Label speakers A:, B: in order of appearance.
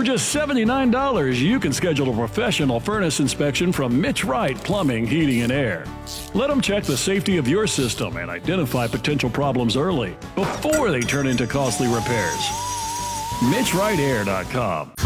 A: For just $79, you can schedule a professional furnace inspection from Mitch Wright Plumbing, Heating, and Air. Let them check the safety of your system and identify potential problems early before they turn into costly repairs. MitchWrightAir.com